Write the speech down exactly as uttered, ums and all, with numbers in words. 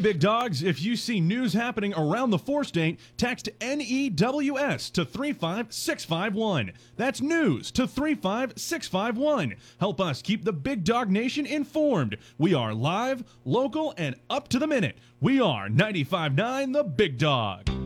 big dogs, if you see news happening around the four-state, text N E W S to three five six five one. That's news to three five six five one. Help us keep the Big Dog Nation informed. We are live, local, and up to the minute. We are ninety-five point nine The Big Dog.